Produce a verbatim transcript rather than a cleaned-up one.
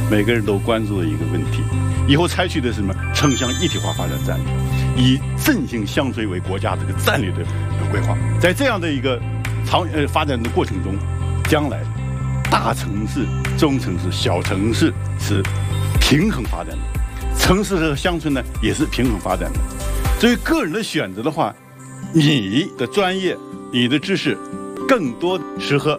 每个人都关注的一个问题。以后采取的是什么城乡一体化发展战略，以振兴乡村为国家这个战略的规划。在这样的一个长呃发展的过程中，将来大城市、中城市、小城市是平衡发展的，城市和乡村呢也是平衡发展的。所以个人的选择的话，你的专业、你的知识，更多适合